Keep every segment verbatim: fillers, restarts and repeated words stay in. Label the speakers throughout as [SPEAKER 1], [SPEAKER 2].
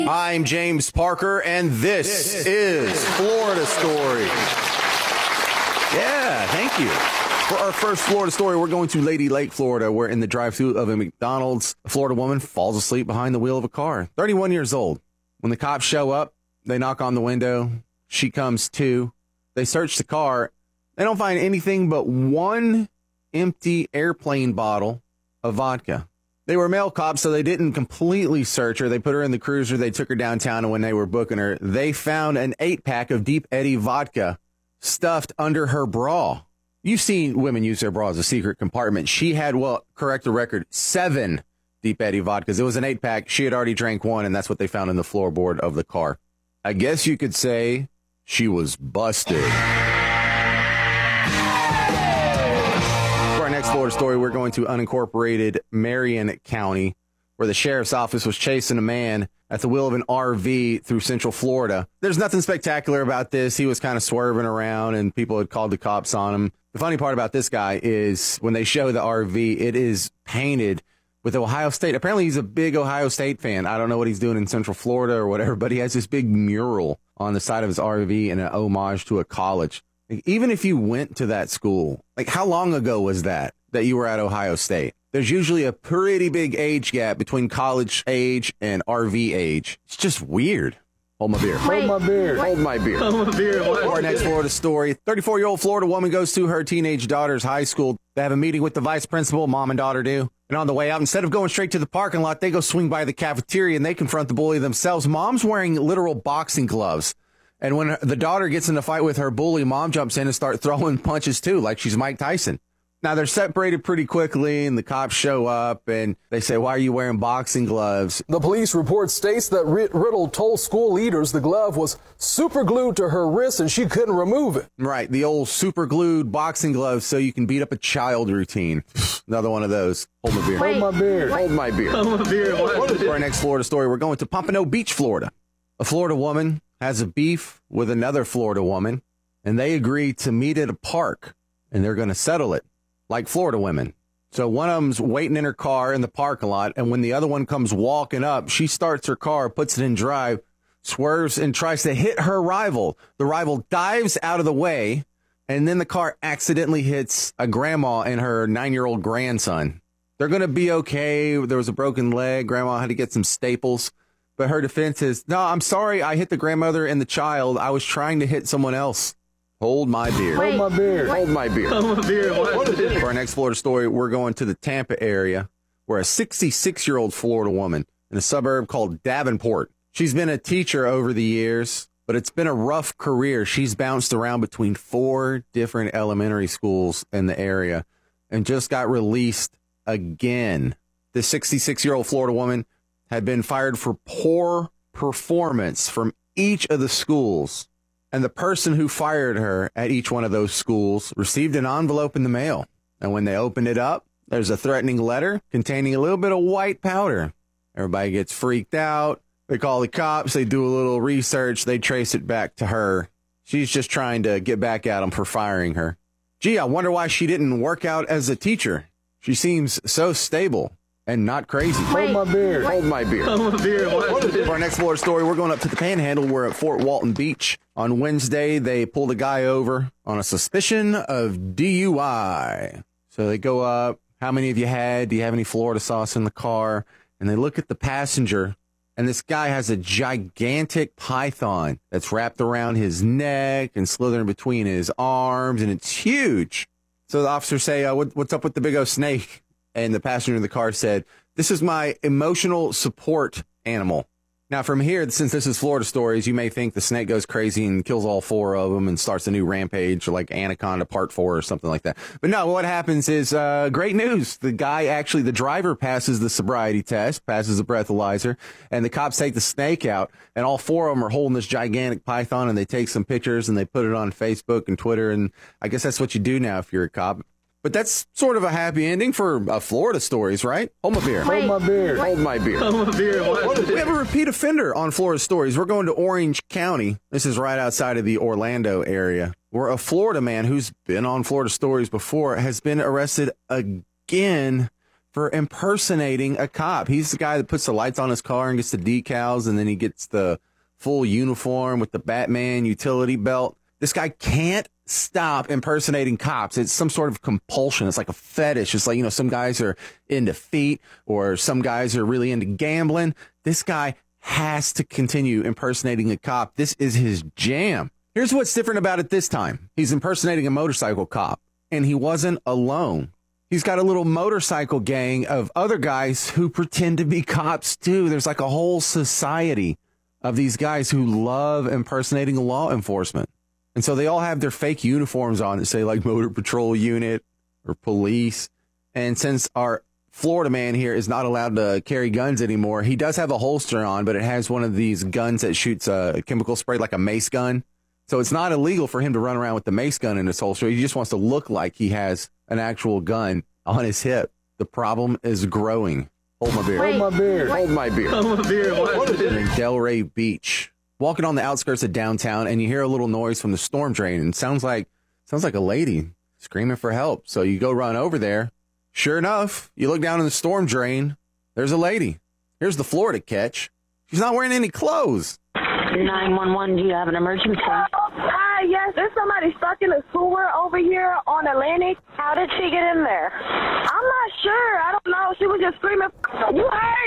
[SPEAKER 1] I'm James Parker, and this, this is Florida Story. Yeah, thank you. For our first Florida story, we're going to Lady Lake, Florida, where in the drive-thru of a McDonald's, a Florida woman falls asleep behind the wheel of a car, thirty-one years old. When the cops show up, they knock on the window. She comes to. They search the car. They don't find anything but one empty airplane bottle of vodka. They were male cops, so they didn't completely search her. They put her in the cruiser. They took her downtown, and when they were booking her, they found an eight-pack of Deep Eddy vodka stuffed under her bra. You've seen women use their bra as a secret compartment. She had, well, correct the record, seven Deep Eddy vodkas. It was an eight-pack. She had already drank one, and that's what they found in the floorboard of the car. I guess you could say she was busted. Next Florida story, we're going to unincorporated Marion County, where the sheriff's office was chasing a man at the wheel of an R V through Central Florida. There's nothing spectacular about this. He was kind of swerving around, and people had called the cops on him. The funny part about this guy is when they show the R V, it is painted with Ohio State. Apparently, he's a big Ohio State fan. I don't know what he's doing in Central Florida or whatever, but he has this big mural on the side of his R V and an homage to a college. Even if you went to that school, like how long ago was that, that you were at Ohio State? There's usually a pretty big age gap between college age and R V age. It's just weird. Hold my beer.
[SPEAKER 2] Wait,
[SPEAKER 1] Hold my beer.
[SPEAKER 2] What?
[SPEAKER 1] Hold my beer.
[SPEAKER 2] Hold my beer.
[SPEAKER 1] For our next Florida story, thirty-four-year-old Florida woman goes to her teenage daughter's high school. They have a meeting with the vice principal, mom and daughter do. And on the way out, instead of going straight to the parking lot, they go swing by the cafeteria and they confront the bully themselves. Mom's wearing literal boxing gloves. And when the daughter gets in a fight with her bully, mom jumps in and starts throwing punches, too, like she's Mike Tyson. Now, they're separated pretty quickly, and the cops show up, and they say, why are you wearing boxing gloves?
[SPEAKER 3] The police report states that Riddle told school leaders the glove was super glued to her wrist, and she couldn't remove it.
[SPEAKER 1] Right, the old super glued boxing gloves so you can beat up a child routine. Another one of those. Hold my beer.
[SPEAKER 2] Wait,
[SPEAKER 1] Hold my beer.
[SPEAKER 2] what?
[SPEAKER 1] Hold my beer.
[SPEAKER 2] Hold my beer. What?
[SPEAKER 1] For our next Florida story, we're going to Pompano Beach, Florida. A Florida woman has a beef with another Florida woman, and they agree to meet at a park, and they're going to settle it like Florida women. So one of them's waiting in her car in the parking lot, and when the other one comes walking up, she starts her car, puts it in drive, swerves, and tries to hit her rival. The rival dives out of the way, and then the car accidentally hits a grandma and her nine-year-old grandson. They're going to be okay. There was a broken leg. Grandma had to get some staples. But her defense is, no, I'm sorry, I hit the grandmother and the child. I was trying to hit someone else. Hold my beer.
[SPEAKER 2] Wait,
[SPEAKER 1] Hold my beer.
[SPEAKER 2] what?
[SPEAKER 1] Hold my beer.
[SPEAKER 2] Hold my beer. What?
[SPEAKER 1] For our next Florida story, we're going to the Tampa area, where a sixty-six-year-old Florida woman in a suburb called Davenport. She's been a teacher over the years, but it's been a rough career. She's bounced around between four different elementary schools in the area and just got released again. The sixty-six-year-old Florida woman had been fired for poor performance from each of the schools. And the person who fired her at each one of those schools received an envelope in the mail. And when they opened it up, there's a threatening letter containing a little bit of white powder. Everybody gets freaked out. They call the cops. They do a little research. They trace it back to her. She's just trying to get back at them for firing her. Gee, I wonder why she didn't work out as a teacher. She seems so stable and not crazy.
[SPEAKER 2] Wait,
[SPEAKER 1] Hold my beer.
[SPEAKER 2] what?
[SPEAKER 1] Hold my beer.
[SPEAKER 2] Hold my beer. What?
[SPEAKER 1] For our next Florida story, we're going up to the Panhandle. We're at Fort Walton Beach. On Wednesday, they pulled a guy over on a suspicion of D U I. So they go up. How many of you had? Do you have any Florida sauce in the car? And they look at the passenger, and this guy has a gigantic python that's wrapped around his neck and slithering between his arms, and it's huge. So the officers say, uh, what, what's up with the big old snake? And the passenger in the car said, this is my emotional support animal. Now, from here, since this is Florida Stories, you may think the snake goes crazy and kills all four of them and starts a new rampage, like Anaconda Part four or something like that. But no, what happens is uh, great news. The guy, actually, the driver passes the sobriety test, passes the breathalyzer, and the cops take the snake out, and all four of them are holding this gigantic python, and they take some pictures, and they put it on Facebook and Twitter, and I guess that's what you do now if you're a cop. But that's sort of a happy ending for uh, Florida Stories, right? Hold my beer.
[SPEAKER 2] Wait,
[SPEAKER 1] Hold my beer.
[SPEAKER 2] what?
[SPEAKER 1] Hold my beer.
[SPEAKER 2] Hold my beer. What?
[SPEAKER 1] We have a repeat offender on Florida Stories. We're going to Orange County. This is right outside of the Orlando area, where a Florida man who's been on Florida Stories before has been arrested again for impersonating a cop. He's the guy that puts the lights on his car and gets the decals, and then he gets the full uniform with the Batman utility belt. This guy can't stop impersonating cops. It's some sort of compulsion. It's like a fetish. It's like, you know, some guys are into feet or some guys are really into gambling. This guy has to continue impersonating a cop. This is his jam. Here's what's different about it this time. He's impersonating a motorcycle cop, and he wasn't alone. He's got a little motorcycle gang of other guys who pretend to be cops too. There's like a whole society of these guys who love impersonating law enforcement. And so they all have their fake uniforms on that say like Motor Patrol Unit or police. And since our Florida man here is not allowed to carry guns anymore, he does have a holster on, but it has one of these guns that shoots a chemical spray like a mace gun. So it's not illegal for him to run around with the mace gun in his holster. He just wants to look like he has an actual gun on his hip. The problem is growing. Hold my beer.
[SPEAKER 4] Wait,
[SPEAKER 3] Hold my beard.
[SPEAKER 4] what?
[SPEAKER 1] Hold my beer.
[SPEAKER 2] Hold my beer. What is
[SPEAKER 1] I'm
[SPEAKER 2] it?
[SPEAKER 1] in Delray Beach, walking on the outskirts of downtown, and you hear a little noise from the storm drain, and it sounds like sounds like a lady screaming for help. So you go run over there. Sure enough, you look down in the storm drain. There's a lady. Here's the Florida catch. She's not wearing any clothes.
[SPEAKER 4] nine one one, do you have an emergency?
[SPEAKER 5] Hi, yes, there's somebody stuck in the sewer over here on Atlantic. How did she get in there? I'm not sure. I don't know. She was just screaming. You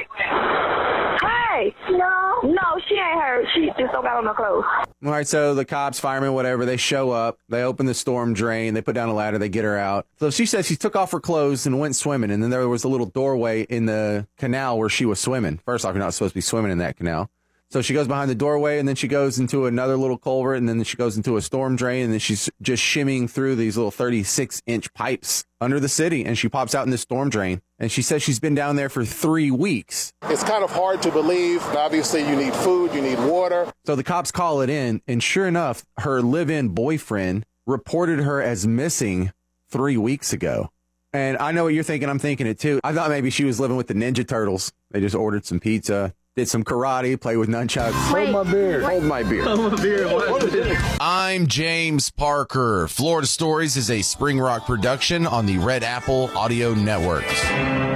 [SPEAKER 5] hurt? Hey. No. No, she ain't hurt. She just don't got on her clothes.
[SPEAKER 1] All right, so the cops, firemen, whatever, they show up. They open the storm drain. They put down a ladder. They get her out. So she says she took off her clothes and went swimming. And then there was a little doorway in the canal where she was swimming. First off, you're not supposed to be swimming in that canal. So she goes behind the doorway, and then she goes into another little culvert, and then she goes into a storm drain, and then she's just shimmying through these little thirty-six inch pipes under the city, and she pops out in this storm drain. And she says she's been down there for three weeks.
[SPEAKER 6] It's kind of hard to believe. Obviously, you need food, you need water.
[SPEAKER 1] So the cops call it in, and sure enough, her live-in boyfriend reported her as missing three weeks ago. And I know what you're thinking. I'm thinking it too. I thought maybe she was living with the Ninja Turtles. They just ordered some pizza, did some karate, played with nunchucks.
[SPEAKER 4] Wait,
[SPEAKER 3] Hold my beard.
[SPEAKER 1] Hold my beer.
[SPEAKER 2] Hold my beer. What is it?
[SPEAKER 7] I'm James Parker. Florida Stories is a Spring Rock production on the Red Apple Audio Network.